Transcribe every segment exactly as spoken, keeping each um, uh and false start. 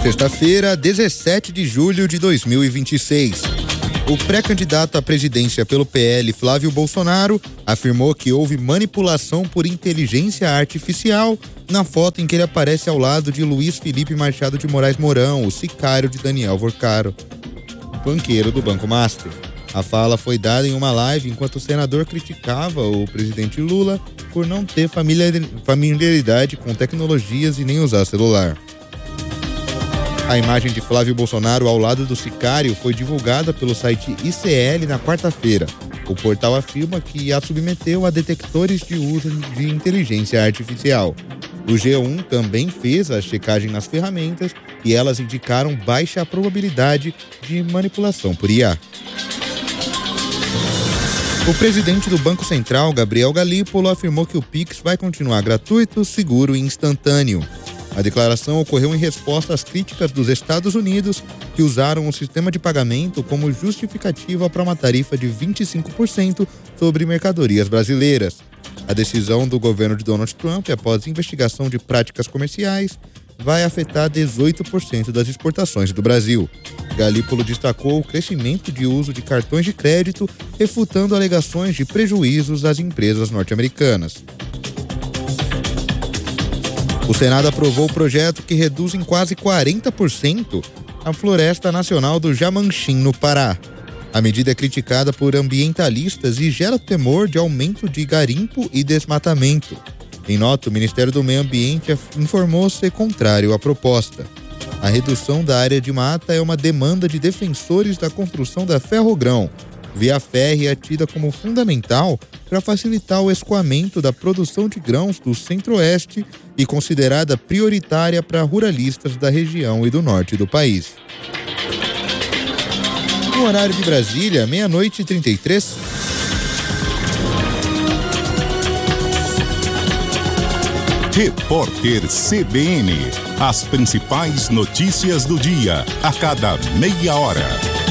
Sexta-feira, dezessete de julho de dois mil e vinte e seis. O pré-candidato à presidência pelo P L, Flávio Bolsonaro, afirmou que houve manipulação por inteligência artificial na foto em que ele aparece ao lado de Luiz Felipe Machado de Moraes Mourão, o sicário de Daniel Vorcaro, banqueiro do Banco Master. A fala foi dada em uma live enquanto o senador criticava o presidente Lula por não ter familiaridade com tecnologias e nem usar celular. A imagem de Flávio Bolsonaro ao lado do sicário foi divulgada pelo site I C L na quarta-feira. O portal afirma que a submeteu a detectores de uso de inteligência artificial. O G um também fez a checagem nas ferramentas e elas indicaram baixa probabilidade de manipulação por I A. O presidente do Banco Central, Gabriel Galípolo, afirmou que o Pix vai continuar gratuito, seguro e instantâneo. A declaração ocorreu em resposta às críticas dos Estados Unidos, que usaram o sistema de pagamento como justificativa para uma tarifa de vinte e cinco por cento sobre mercadorias brasileiras. A decisão do governo de Donald Trump, após investigação de práticas comerciais, vai afetar dezoito por cento das exportações do Brasil. Galípolo destacou o crescimento de uso de cartões de crédito, refutando alegações de prejuízos às empresas norte-americanas. O Senado aprovou o projeto que reduz em quase quarenta por cento a Floresta Nacional do Jamanchim, no Pará. A medida é criticada por ambientalistas e gera temor de aumento de garimpo e desmatamento. Em nota, o Ministério do Meio Ambiente informou ser contrário à proposta. A redução da área de mata é uma demanda de defensores da construção da Ferrogrão. Via férrea é tida como fundamental para facilitar o escoamento da produção de grãos do Centro-Oeste e considerada prioritária para ruralistas da região e do norte do país. No horário de Brasília, meia-noite e trinta e três. Repórter C B N. As principais notícias do dia, a cada meia hora.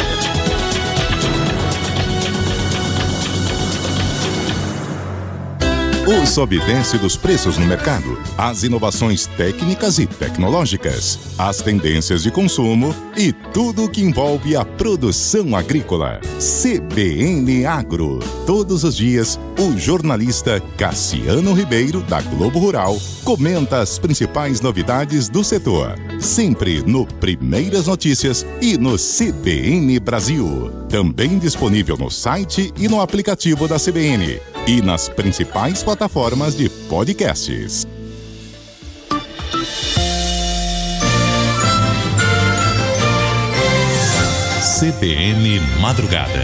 O sobe e desce dos preços no mercado, as inovações técnicas e tecnológicas, as tendências de consumo e tudo o que envolve a produção agrícola. C B N Agro. Todos os dias, o jornalista Cassiano Ribeiro, da Globo Rural, comenta as principais novidades do setor. Sempre no Primeiras Notícias e no C B N Brasil. Também disponível no site e no aplicativo da C B N. E nas principais plataformas de podcasts. C B N Madrugada.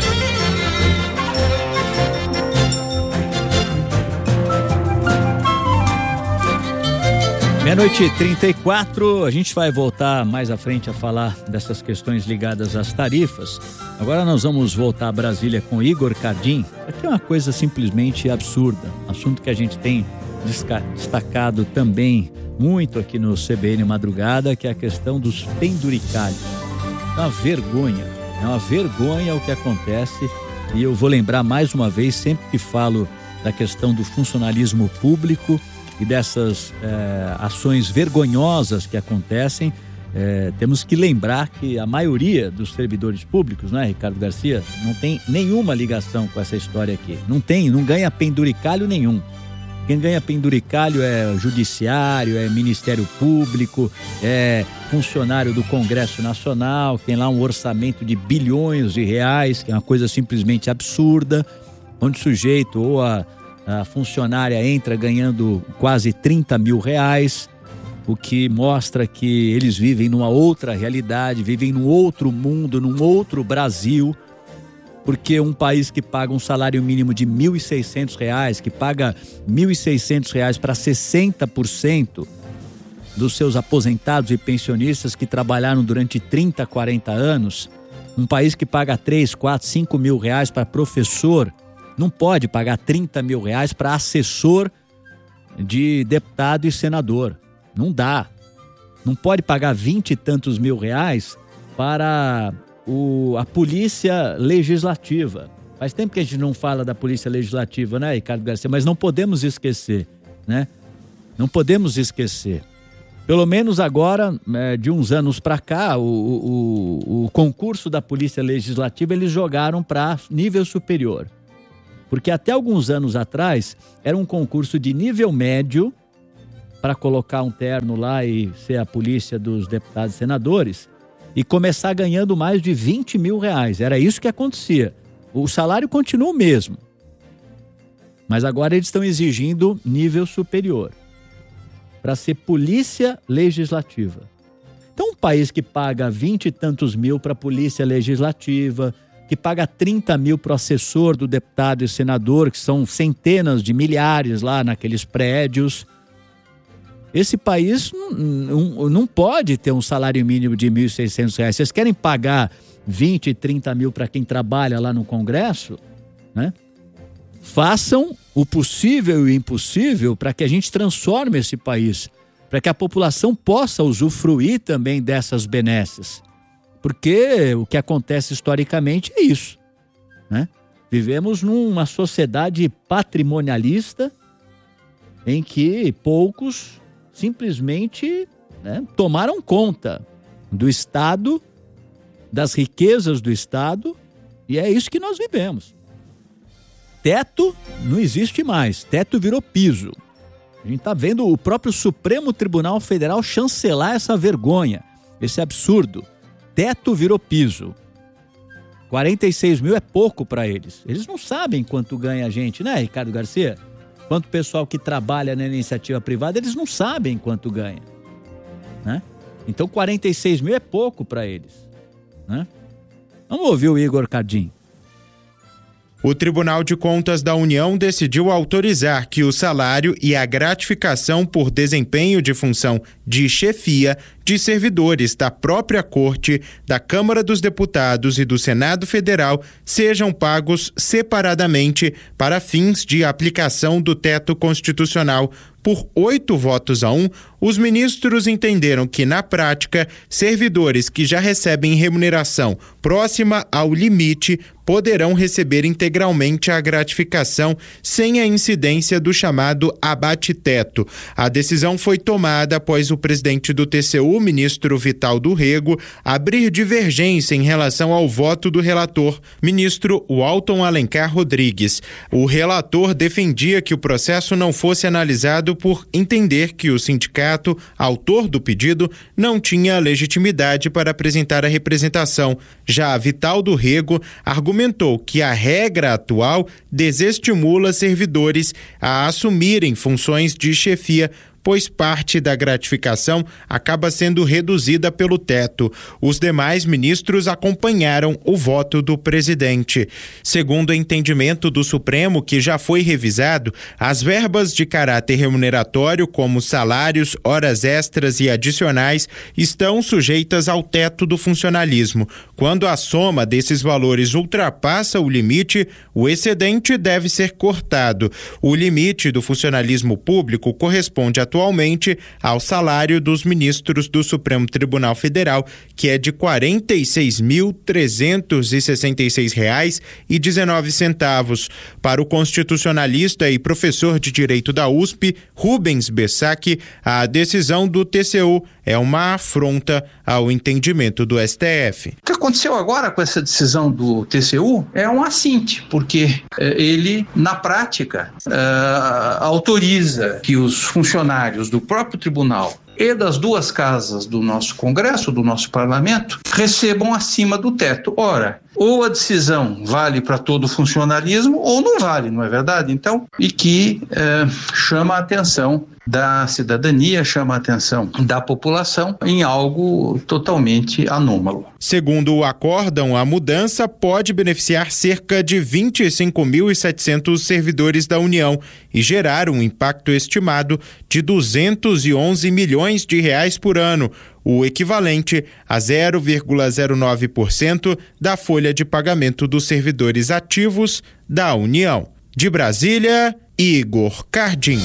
Meia-noite e trinta e quatro, a gente vai voltar mais à frente a falar dessas questões ligadas às tarifas. Agora nós vamos voltar a Brasília com Igor Cardim. Aqui é uma coisa simplesmente absurda, assunto que a gente tem destacado também muito aqui no C B N Madrugada, que é a questão dos penduricalhos. É uma vergonha, é uma vergonha o que acontece, e eu vou lembrar mais uma vez, sempre que falo da questão do funcionalismo público e dessas é, ações vergonhosas que acontecem, é, temos que lembrar que a maioria dos servidores públicos, né, Ricardo Garcia, não tem nenhuma ligação com essa história aqui. Não tem, não ganha penduricalho nenhum. Quem ganha penduricalho é o judiciário, é Ministério Público, é funcionário do Congresso Nacional, que tem lá um orçamento de bilhões de reais, que é uma coisa simplesmente absurda, onde o sujeito ou a A funcionária entra ganhando quase trinta mil reais, o que mostra que eles vivem numa outra realidade, vivem num outro mundo, num outro Brasil, porque um país que paga um salário mínimo de mil e seiscentos reais, que paga mil e seiscentos reais para sessenta por cento dos seus aposentados e pensionistas que trabalharam durante trinta, quarenta anos, um país que paga três, quatro, cinco mil reais para professor, não pode pagar trinta mil reais para assessor de deputado e senador. Não dá. Não pode pagar vinte e tantos mil reais para o, a polícia legislativa. Faz tempo que a gente não fala da polícia legislativa, né, Ricardo Garcia? Mas não podemos esquecer, né? Não podemos esquecer. Pelo menos agora, é, de uns anos para cá, o, o, o concurso da Polícia Legislativa eles jogaram para nível superior. Porque até alguns anos atrás era um concurso de nível médio para colocar um terno lá e ser a polícia dos deputados e senadores e começar ganhando mais de vinte mil reais. Era isso que acontecia. O salário continua o mesmo. Mas agora eles estão exigindo nível superior para ser polícia legislativa. Então, um país que paga vinte e tantos mil para a polícia legislativa, que paga trinta mil para o assessor do deputado e senador, que são centenas de milhares lá naqueles prédios, esse país não, não, não pode ter um salário mínimo de mil e seiscentos reais. Vocês querem pagar vinte, trinta mil para quem trabalha lá no Congresso, né? Façam o possível e o impossível para que a gente transforme esse país, para que a população possa usufruir também dessas benesses. Porque o que acontece historicamente é isso, né? Vivemos numa sociedade patrimonialista em que poucos simplesmente, né, tomaram conta do Estado, das riquezas do Estado, e é isso que nós vivemos. Teto não existe mais, teto virou piso. A gente está vendo o próprio Supremo Tribunal Federal chancelar essa vergonha, esse absurdo. Teto virou piso. quarenta e seis mil é pouco para eles. Eles não sabem quanto ganha a gente, né, Ricardo Garcia? Quanto o pessoal que trabalha na iniciativa privada, eles não sabem quanto ganha, né? Então quarenta e seis mil é pouco para eles, né? Vamos ouvir o Igor Cardim. O Tribunal de Contas da União decidiu autorizar que o salário e a gratificação por desempenho de função de chefia de servidores da própria Corte, da Câmara dos Deputados e do Senado Federal sejam pagos separadamente para fins de aplicação do teto constitucional. Por oito votos a um, os ministros entenderam que, na prática, servidores que já recebem remuneração próxima ao limite poderão receber integralmente a gratificação sem a incidência do chamado abate-teto. A decisão foi tomada após o presidente do T C U, ministro Vital do Rego, abrir divergência em relação ao voto do relator, ministro Walton Alencar Rodrigues. O relator defendia que o processo não fosse analisado por entender que o sindicato, autor do pedido, não tinha legitimidade para apresentar a representação. Já Vital do Rego argumentou que a regra atual desestimula servidores a assumirem funções de chefia, pois parte da gratificação acaba sendo reduzida pelo teto. Os demais ministros acompanharam o voto do presidente. Segundo o entendimento do Supremo, que já foi revisado, as verbas de caráter remuneratório, como salários, horas extras e adicionais, estão sujeitas ao teto do funcionalismo. Quando a soma desses valores ultrapassa o limite, o excedente deve ser cortado. O limite do funcionalismo público corresponde atualmente atualmente ao salário dos ministros do Supremo Tribunal Federal, que é de quarenta e seis mil trezentos e sessenta e seis reais e dezenove centavos. Para o constitucionalista e professor de Direito da U S P, Rubens Bessac, a decisão do T C U é uma afronta ao entendimento do S T F. O que aconteceu agora com essa decisão do T C U é um assinte, porque eh, ele, na prática, eh, autoriza que os funcionários do próprio tribunal e das duas casas do nosso Congresso, do nosso Parlamento, recebam acima do teto. Ora, ou a decisão vale para todo o funcionalismo ou não vale, não é verdade? Então, e que eh, chama a atenção da cidadania, chama a atenção da população em algo totalmente anômalo. Segundo o acórdão, a mudança pode beneficiar cerca de vinte e cinco mil e setecentos servidores da União e gerar um impacto estimado de duzentos e onze milhões de reais por ano, o equivalente a zero vírgula zero nove por cento da folha de pagamento dos servidores ativos da União. De Brasília, Igor Cardim.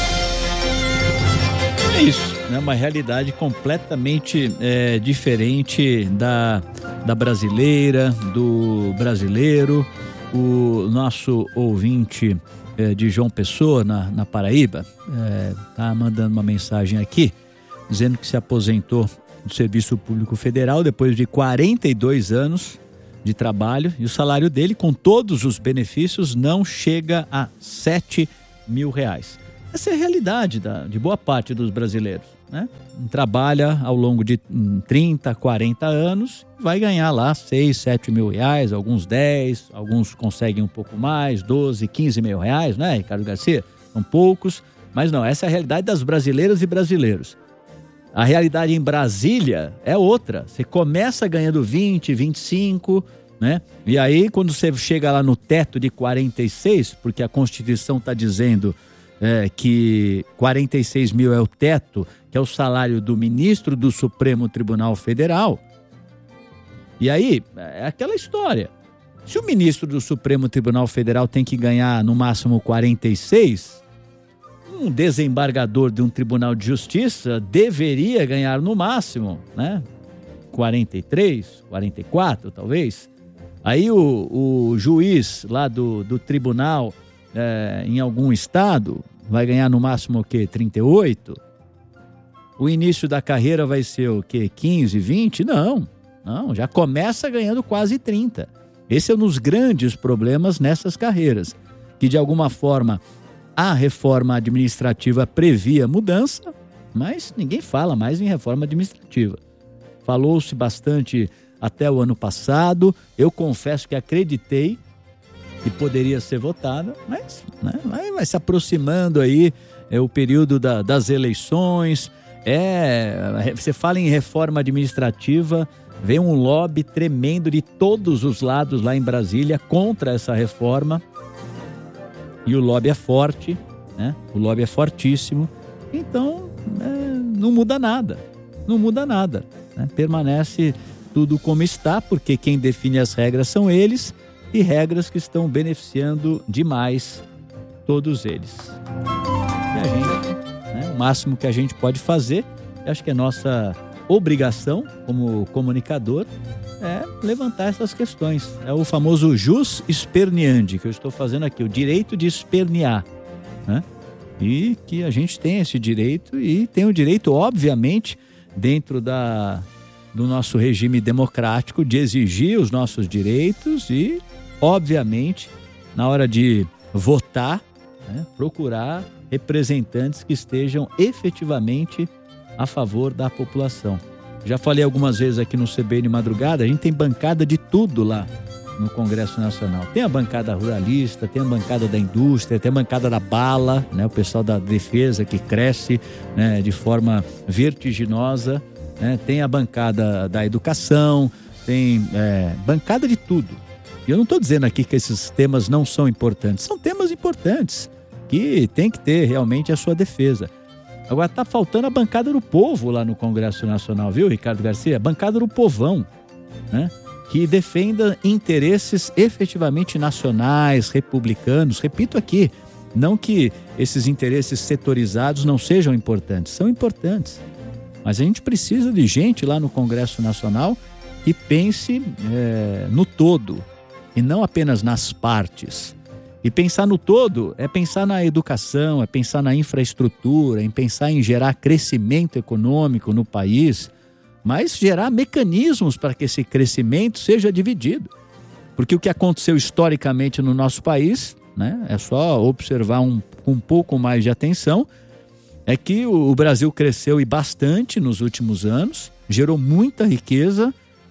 É isso, né? Uma realidade completamente é, diferente da, da brasileira, do brasileiro. O nosso ouvinte é, de João Pessoa, na, na Paraíba, é, tá mandando uma mensagem aqui. dizendo que se aposentou do Serviço Público Federal depois de quarenta e dois anos de trabalho, e o salário dele, com todos os benefícios, não chega a sete mil reais. Essa é a realidade da, de boa parte dos brasileiros, né? Trabalha ao longo de trinta, quarenta anos, vai ganhar lá seis, sete mil reais, alguns dez, alguns conseguem um pouco mais, doze, quinze mil reais, né, Ricardo Garcia? São poucos, mas não, essa é a realidade das brasileiras e brasileiros. A realidade em Brasília é outra. Você começa ganhando vinte, vinte e cinco, né? E aí, quando você chega lá no teto de quarenta e seis, porque a Constituição está dizendo é, que quarenta e seis mil é o teto, que é o salário do ministro do Supremo Tribunal Federal. E aí, é aquela história. Se o ministro do Supremo Tribunal Federal tem que ganhar no máximo quarenta e seis, um desembargador de um tribunal de justiça deveria ganhar no máximo, né, quarenta e três, quarenta e quatro talvez. Aí o, o juiz lá do, do tribunal é, em algum estado vai ganhar no máximo o quê? trinta e oito? O início da carreira vai ser o quê? quinze, vinte? Não, não, já começa ganhando quase trinta. Esse é um dos grandes problemas nessas carreiras, que de alguma forma a reforma administrativa previa mudança, mas ninguém fala mais em reforma administrativa. Falou-se bastante até o ano passado, eu confesso que acreditei que poderia ser votada, mas né, vai, vai se aproximando aí é, o período da, das eleições, é, você fala em reforma administrativa, vem um lobby tremendo de todos os lados lá em Brasília contra essa reforma. E o lobby é forte, né? O lobby é fortíssimo. Então, é, não muda nada. Não muda nada, né? Permanece tudo como está, porque quem define as regras são eles, e regras que estão beneficiando demais todos eles. E a gente, né, o máximo que a gente pode fazer, acho que é nossa obrigação como comunicador, é levantar essas questões. É o famoso jus esperneandi, que eu estou fazendo aqui, o direito de espernear, né? E que a gente tem esse direito, e tem o direito, obviamente, dentro da, do nosso regime democrático, de exigir os nossos direitos e, obviamente, na hora de votar, né, procurar representantes que estejam efetivamente a favor da população. Já falei algumas vezes aqui no C B N Madrugada, a gente tem bancada de tudo lá no Congresso Nacional. Tem a bancada ruralista, tem a bancada da indústria, tem a bancada da bala, né, o pessoal da defesa que cresce, né, de forma vertiginosa, né, tem a bancada da educação, tem é, bancada de tudo. E eu não estou dizendo aqui que esses temas não são importantes, são temas importantes, que tem que ter realmente a sua defesa. Agora tá faltando a bancada do povo lá no Congresso Nacional, viu, Ricardo Garcia? A bancada do povão, né? Que defenda interesses efetivamente nacionais, republicanos. Repito aqui, não que esses interesses setorizados não sejam importantes, são importantes. Mas a gente precisa de gente lá no Congresso Nacional que pense é, no todo e não apenas nas partes. E pensar no todo é pensar na educação, é pensar na infraestrutura, é pensar em gerar crescimento econômico no país, mas gerar mecanismos para que esse crescimento seja dividido. Porque o que aconteceu historicamente no nosso país, né, é só observar um, com um pouco mais de atenção, é que o, o Brasil cresceu e bastante nos últimos anos, gerou muita riqueza,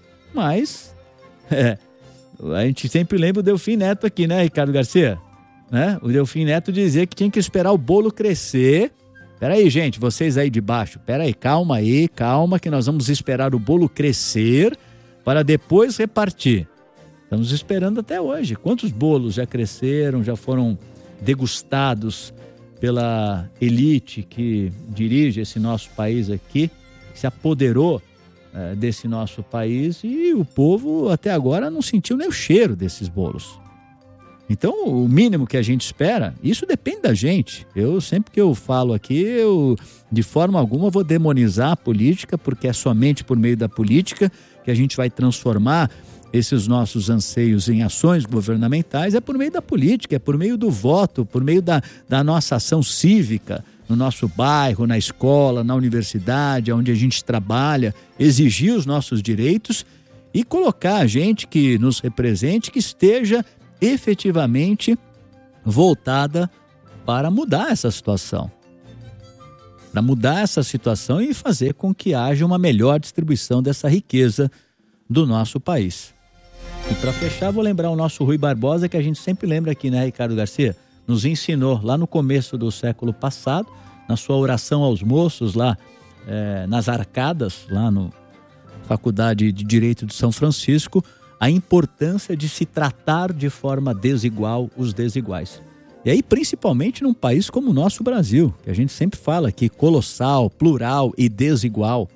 mas é, a gente sempre lembra o Delfim Neto aqui, né, Ricardo Garcia? Né? O Delfim Neto dizia que tinha que esperar o bolo crescer. Peraí, gente, vocês aí de baixo, peraí, calma aí, calma, que nós vamos esperar o bolo crescer para depois repartir. Estamos esperando até hoje. Quantos bolos já cresceram, já foram degustados pela elite que dirige esse nosso país aqui, que se apoderou é, desse nosso país, e o povo até agora não sentiu nem o cheiro desses bolos. Então, o mínimo que a gente espera, isso depende da gente. Eu, sempre que eu falo aqui, eu de forma alguma vou demonizar a política, porque é somente por meio da política que a gente vai transformar esses nossos anseios em ações governamentais. É por meio da política, é por meio do voto, por meio da, da nossa ação cívica, no nosso bairro, na escola, na universidade, onde a gente trabalha, exigir os nossos direitos e colocar a gente que nos represente, que esteja efetivamente voltada para mudar essa situação. Para mudar essa situação e fazer com que haja uma melhor distribuição dessa riqueza do nosso país. E para fechar, vou lembrar o nosso Rui Barbosa, que a gente sempre lembra aqui, né, Ricardo Garcia? Nos ensinou lá no começo do século passado, na sua oração aos moços lá é, nas Arcadas, lá na Faculdade de Direito de São Francisco, a importância de se tratar de forma desigual os desiguais. E aí, principalmente num país como o nosso Brasil, que a gente sempre fala que colossal, plural e desigual.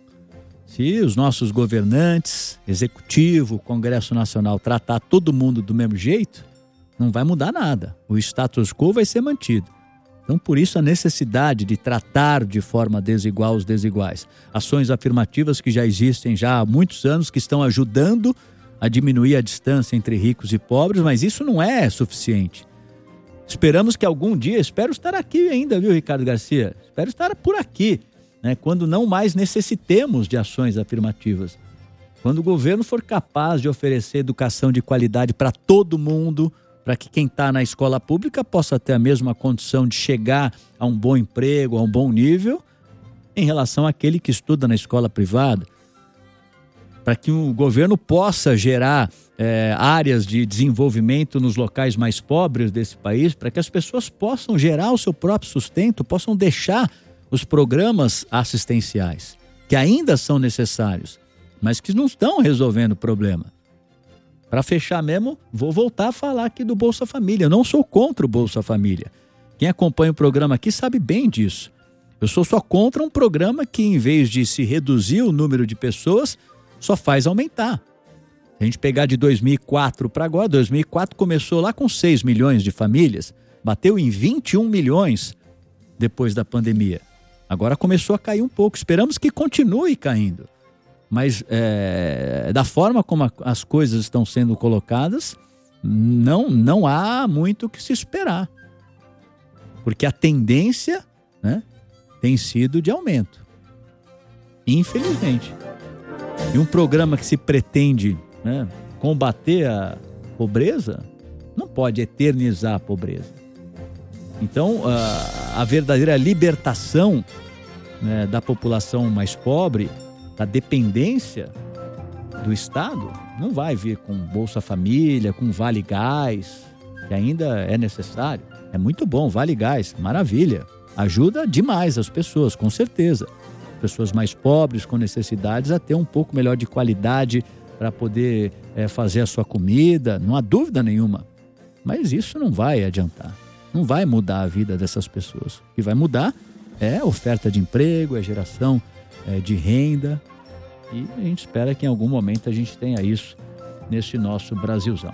Se os nossos governantes, executivo, Congresso Nacional tratar todo mundo do mesmo jeito, não vai mudar nada. O status quo vai ser mantido. Então, por isso, a necessidade de tratar de forma desigual os desiguais. Ações afirmativas que já existem já há muitos anos, que estão ajudando a diminuir a distância entre ricos e pobres, mas isso não é suficiente. Esperamos que algum dia, espero estar aqui ainda, viu, Ricardo Garcia? Espero estar por aqui, né, quando não mais necessitemos de ações afirmativas. Quando o governo for capaz de oferecer educação de qualidade para todo mundo, para que quem está na escola pública possa ter a mesma condição de chegar a um bom emprego, a um bom nível, em relação àquele que estuda na escola privada. Para que o governo possa gerar é, áreas de desenvolvimento nos locais mais pobres desse país, para que as pessoas possam gerar o seu próprio sustento, possam deixar os programas assistenciais, que ainda são necessários, mas que não estão resolvendo o problema. Para fechar mesmo, vou voltar a falar aqui do Bolsa Família. Eu não sou contra o Bolsa Família. Quem acompanha o programa aqui sabe bem disso. Eu sou só contra um programa que, em vez de se reduzir o número de pessoas, só faz aumentar. Se a gente pegar de dois mil e quatro para agora, dois mil e quatro começou lá com seis milhões de famílias, bateu em vinte e um milhões depois da pandemia. Agora começou a cair um pouco. Esperamos que continue caindo. Mas é, da forma como a, as coisas estão sendo colocadas, não, não há muito o que se esperar. Porque a tendência, né, tem sido de aumento. Infelizmente. E um programa que se pretende, né, combater a pobreza, não pode eternizar a pobreza. Então, a, a verdadeira libertação, né, da população mais pobre, a dependência do Estado, não vai vir com Bolsa Família, com Vale Gás, que ainda é necessário. É muito bom, Vale Gás, maravilha. Ajuda demais as pessoas, com certeza. Pessoas mais pobres, com necessidades, a ter um pouco melhor de qualidade para poder é, fazer a sua comida, não há dúvida nenhuma. Mas isso não vai adiantar, não vai mudar a vida dessas pessoas. O que vai mudar é a oferta de emprego, é a geração é, de renda, e a gente espera que em algum momento a gente tenha isso nesse nosso Brasilzão.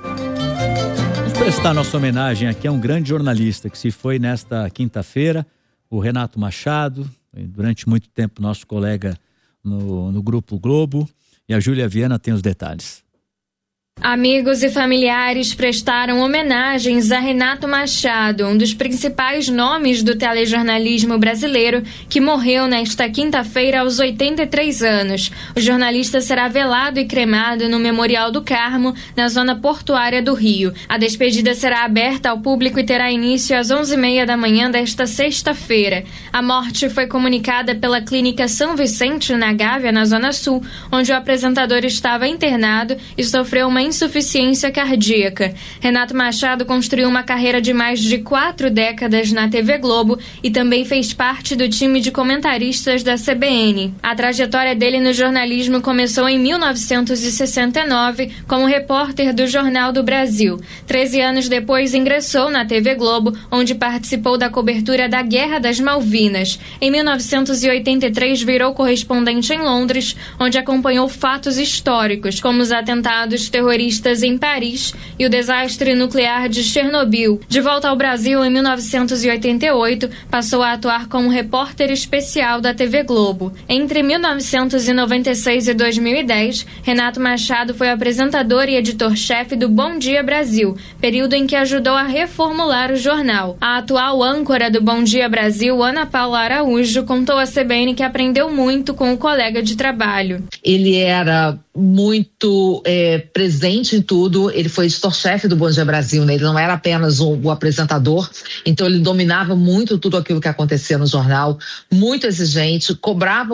Vamos prestar nossa homenagem aqui a um grande jornalista que se foi nesta quinta-feira, o Renato Machado, durante muito tempo nosso colega no, no Grupo Globo, e a Júlia Viana tem os detalhes. Amigos e familiares prestaram homenagens a Renato Machado, um dos principais nomes do telejornalismo brasileiro, que morreu nesta quinta-feira aos oitenta e três anos. O jornalista será velado e cremado no Memorial do Carmo, na zona portuária do Rio. A despedida será aberta ao público e terá início às onze e meia da manhã desta sexta-feira. A morte foi comunicada pela Clínica São Vicente, na Gávea, na Zona Sul, onde o apresentador estava internado e sofreu uma insuficiência cardíaca. Renato Machado construiu uma carreira de mais de quatro décadas na T V Globo e também fez parte do time de comentaristas da C B N. A trajetória dele no jornalismo começou em mil novecentos e sessenta e nove como repórter do Jornal do Brasil. Treze anos depois ingressou na T V Globo, onde participou da cobertura da Guerra das Malvinas. Em mil novecentos e oitenta e três virou correspondente em Londres, onde acompanhou fatos históricos, como os atentados terroristas terroristas em Paris e o desastre nuclear de Chernobyl. De volta ao Brasil em mil novecentos e oitenta e oito, passou a atuar como repórter especial da T V Globo. Entre mil novecentos e noventa e seis e dois mil e dez, Renato Machado foi apresentador e editor-chefe do Bom Dia Brasil, período em que ajudou a reformular o jornal. A atual âncora do Bom Dia Brasil, Ana Paula Araújo, contou à C B N que aprendeu muito com o colega de trabalho. Ele era muito é, presente em tudo, ele foi editor-chefe do Bom Dia Brasil, né? Ele não era apenas o, o apresentador, então ele dominava muito tudo aquilo que acontecia no jornal, muito exigente, cobrava